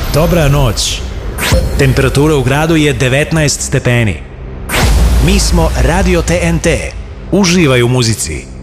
Dobra noć. Temperatura u gradu je 19 stepeni. Mi smo Radio TNT. Uživaj u muzici.